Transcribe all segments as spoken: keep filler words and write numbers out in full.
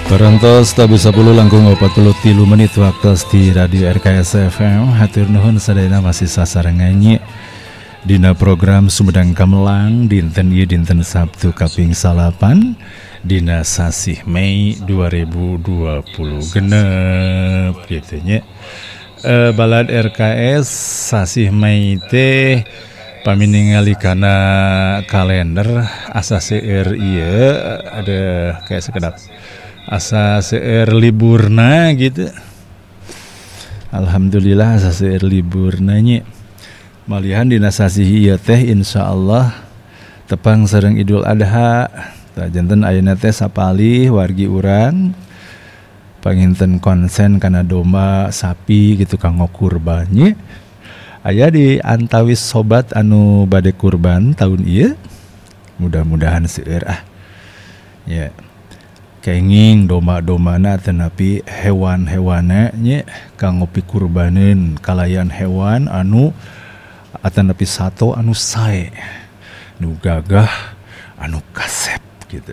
Parantos tabu sepuluh langkung empat puluh tilu menit waktu di Radio R K S F M. Hatur nuhun sadayana masih sasarengannya dina program Sumedang Gamelang dinten ieu dinten Sabtu kaping salapan dina sasih Mei dua ribu dua puluh genep kitu nya. E, balad R K S sasih Mei teh paminingali kana kalender asa seueur ieu ada kayak sekedap asa seueur liburna gitu. Alhamdulillah asa seueur liburna nya. Malihan dina sasih ieu teh insyaallah tepang sareng Idul Adha. Tah janten ayeuna teh sapali wargi urang panginten konsen kana domba sapi gitu kanggo kurban nya. Aya di antawis sobat anu bade kurban tahun ieu. Mudah-mudahan seueur ah. Ya. Kenging domba-dombana tenapi hewan-hewana nya kanggo pikurbaneun kalayan hewan anu atanapi sato anu sae nu gagah anu kasep gitu.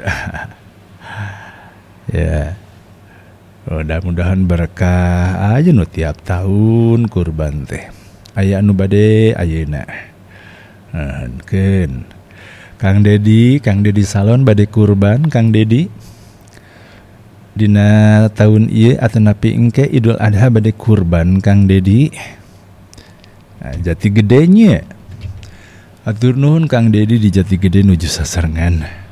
Ya. Mudah-mudahan berkah aja nu tiap tahun kurban teh. Aya anu bade ayeuna. Hankeun. Kang Dedi, Kang Dedi Salon bade kurban, Kang Dedi. Dina tahun ieu atanapi engke Idul Adha bade kurban Kang Dedi. Nah, Jati Gede nya. Atur nuhun Kang Dedi di Jati Gede nuju sasarengan.